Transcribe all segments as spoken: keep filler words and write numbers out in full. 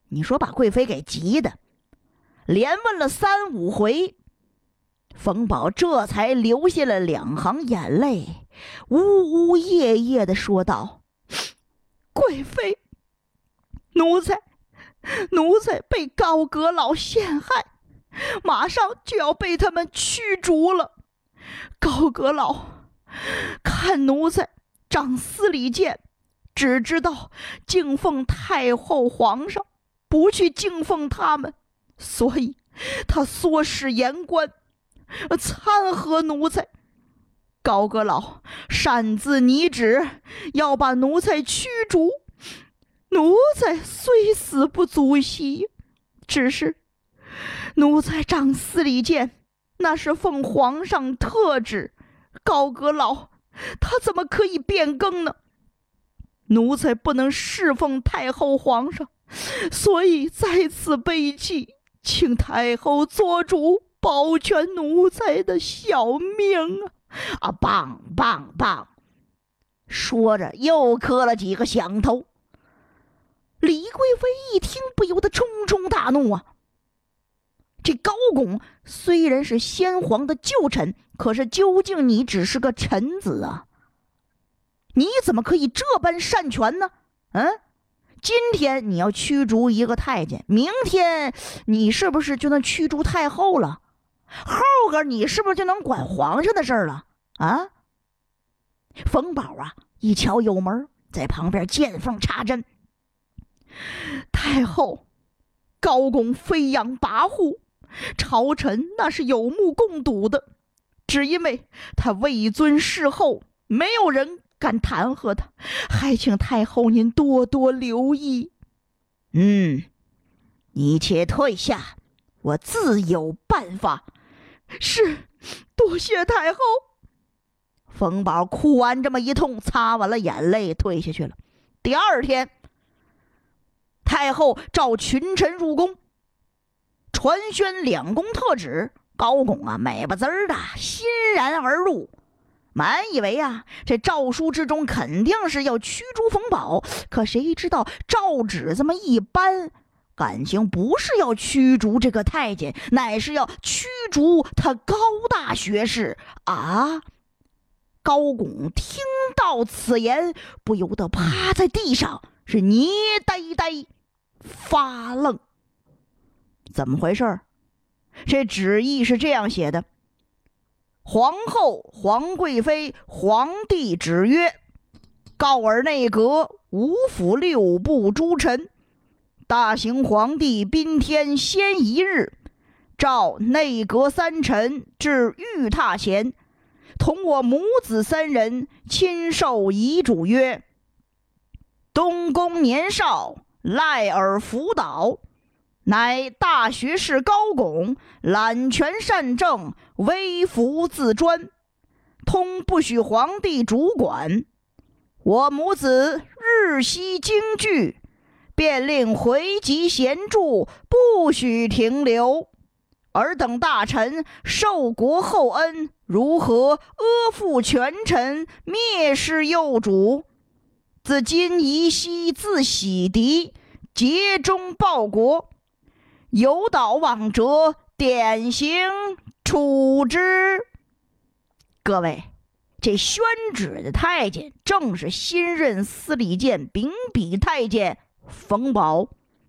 你说把贵妃给急的，连问了三五回，冯宝这才流下了两行眼泪，呜呜咽咽地说道：贵妃，奴才奴才被高阁老陷害，马上就要被他们驱逐了。高阁老看奴才长司礼监，只知道敬奉太后皇上，不去敬奉他们，所以他唆使言官参合奴才。高阁老擅自拟旨，要把奴才驱逐。奴才虽死不足惜，只是奴才长司礼监，那是奉皇上特旨，高阁老他怎么可以变更呢？奴才不能侍奉太后皇上，所以在此悲泣，请太后做主，保全奴才的小命啊！啊，棒棒棒！说着又磕了几个响头。李贵妃一听，不由得冲冲大怒啊！这高拱虽然是先皇的旧臣，可是究竟你只是个臣子啊，你怎么可以这般擅权呢？嗯，今天你要驱逐一个太监，明天你是不是就能驱逐太后了？后个你是不是就能管皇上的事儿了啊？冯宝啊一瞧有门，在旁边见缝插针。太后高拱飞扬跋扈，朝臣那是有目共睹的，只因为他位尊事后，没有人敢弹劾他，还请太后您多多留意。嗯，你且退下，我自有办法。是，多谢太后。冯宝哭完这么一通，擦完了眼泪，退下去了。第二天，太后召群臣入宫，传宣两宫特旨。高拱啊，美不滋儿的欣然而入，满以为啊，这诏书之中肯定是要驱逐冯宝，可谁知道诏旨这么一颁，感情不是要驱逐这个太监，乃是要驱逐他高大学士啊！高拱听到此言，不由得趴在地上，是捏呆呆发愣。怎么回事？这旨意是这样写的：皇后皇贵妃皇帝旨曰，告尔内阁五府六部诸臣，大行皇帝宾天先一日，召内阁三臣至御榻前，同我母子三人亲授遗嘱曰：东宫年少，赖尔辅导，乃大学士高拱，揽权善政，微服自专，通不许皇帝主管。我母子日夕京剧，便令回籍闲住，不许停留。尔等大臣受国厚恩，如何阿附权臣，蔑视幼主？自今宜息自洗涤，竭忠报国。有蹈枉者，典刑处之。各位，这宣旨的太监正是新任司礼监秉笔太监冯宝。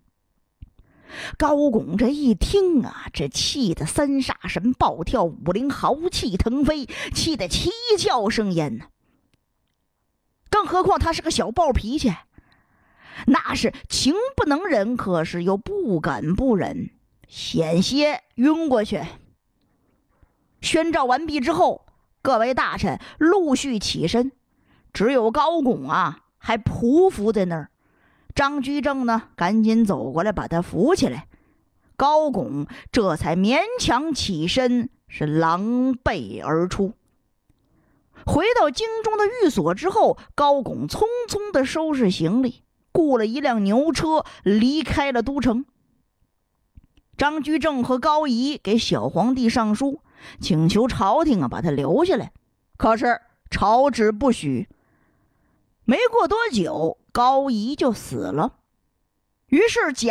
高拱这一听啊，这气得三煞神暴跳，五灵豪气腾飞，气得七窍生烟呢。更何况他是个小暴脾气，那是情不能忍，可是又不敢不忍，险些晕过去。宣召完毕之后，各位大臣陆续起身，只有高拱啊还匍匐在那儿。张居正呢赶紧走过来把他扶起来，高拱这才勉强起身，是狼狈而出。回到京中的寓所之后，高拱匆匆地收拾行李，雇了一辆牛车离开了都城。张居正和高仪给小皇帝上书，请求朝廷啊把他留下来，可是朝旨不许。没过多久，高仪就死了。于是